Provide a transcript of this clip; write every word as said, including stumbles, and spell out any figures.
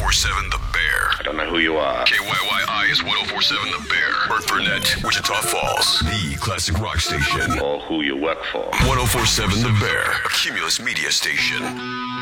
four seven The Bear. I don't know who you are. K Y Y I is one oh four seven The Bear. Burt Burnett, Wichita Falls. The classic rock station. Or who you work for. one oh four seven The Bear. A Cumulus media station.